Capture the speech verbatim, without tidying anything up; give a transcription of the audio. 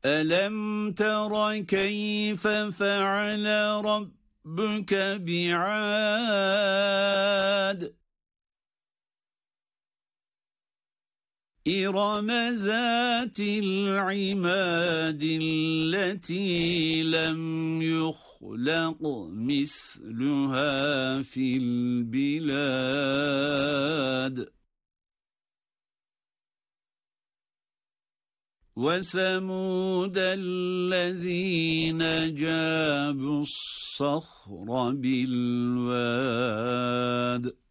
ألم تر كيف فعل ربك بعاد إرم ذات العماد التي لم يخلق مثلها في البلاد وثمود الذين جابوا الصخر بالواد